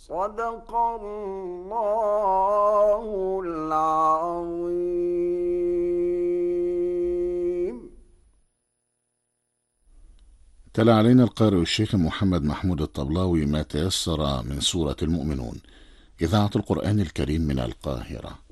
صدق الله العظيم. تلا علينا القارئ الشيخ محمد محمود الطبلاوي ما تيسر من سورة المؤمنون، إذاعة القرآن الكريم من القاهرة.